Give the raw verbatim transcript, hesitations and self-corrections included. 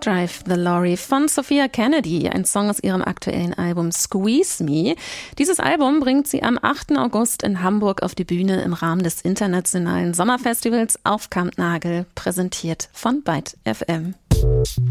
Drive the Lorry von Sophia Kennedy, ein Song aus ihrem aktuellen Album Squeeze Me. Dieses Album bringt sie am achten August in Hamburg auf die Bühne im Rahmen des internationalen Sommerfestivals auf Kampnagel, präsentiert von Byte F M.